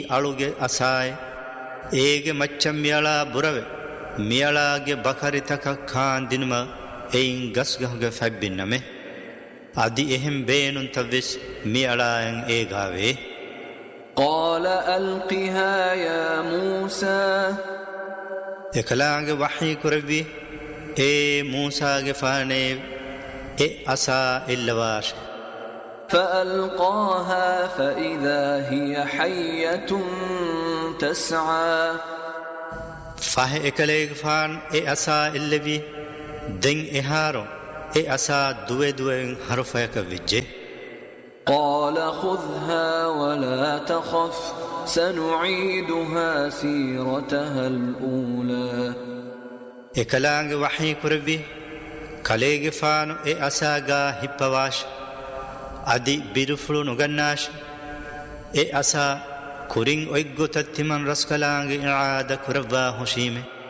ಅಳುಗೆ ಅಸಾಯ್ ಏಗೆ ಮಚ್ಚಂ ಮಿಯಳ ಬುರವೆ ಮಿಯಳಗೆ ಬಕರಿ ತಕ ಖಾನ್ ದಿನಮ ಏನ್ ಗಸ್ಗಹಗೆ ಫಬ್ಬಿನ್ನಮೆ ಅದಿ ಎಹೆಂ ಬೇನುನ್ ತವ್ವಿಸ್ ಮಿಯಳಾಯಂ ಏಗಾವೆ قال ألقها يا موسى ekalaange wahyi kurabbi e Musa ge faane e asa illawash فألقاها فإذا هي حية تسعى fahe ekaleege faan e asa illawi den eharo e asa duwe duwen harfayaka vijje قال خذها ولا تخف سنعيدها سيرتها الأولى ekalaange wahyi kurabbi kaleege faanu e asaga hippawash adi birufulu nugannash e asa kuring oiggotattiman raskalaange aada kurabwa hushime